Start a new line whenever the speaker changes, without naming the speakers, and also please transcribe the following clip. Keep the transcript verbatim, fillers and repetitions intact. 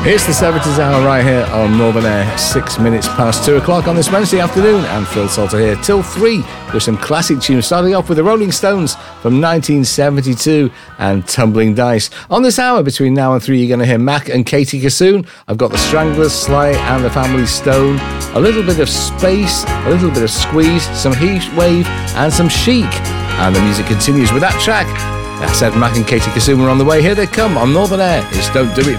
It's the seventies hour right here on Northern Air, six minutes past two o'clock on this Wednesday afternoon, and Phil Salter here till three with some classic tunes, starting off with the Rolling Stones from nineteen seventy-two and Tumbling Dice. On this hour between now and three, you're going to hear Mac and Katie Kassoon. I've got the Stranglers, Sly and the Family Stone, a little bit of Space, a little bit of Squeeze, some Heat Wave and some Chic. And the music continues with that track. I said Mac and Katie Kassoon are on the way. Here they come on Northern Air. It's Don't Do It